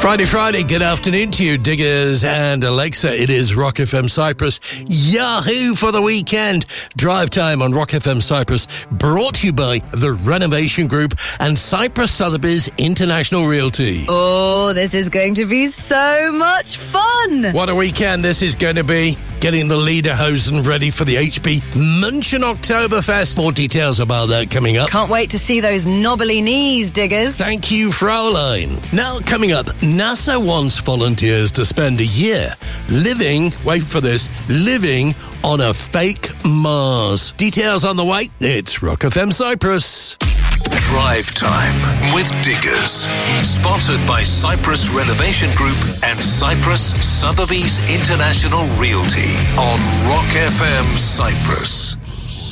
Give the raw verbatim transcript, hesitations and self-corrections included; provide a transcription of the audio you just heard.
Friday, Friday, good afternoon to you, Diggers and Alexa. It is Rock F M Cyprus. Yahoo for the weekend. Drive time on Rock F M Cyprus, brought to you by the Renovation Group and Cyprus Sotheby's International Realty. Oh, this is going to be so much fun. What a weekend this is going to be. Getting the Lederhosen ready for the H P München Oktoberfest. More details about that coming up. Can't wait to see those knobbly knees, Diggers. Thank you, Fraulein. Now, coming up, NASA wants volunteers to spend a year living, wait for this, living on a fake Mars. Details on the way. It's Rock F M Cyprus. Drive Time with Diggers. Sponsored by Cyprus Renovation Group and Cyprus Sotheby's International Realty on Rock F M Cyprus.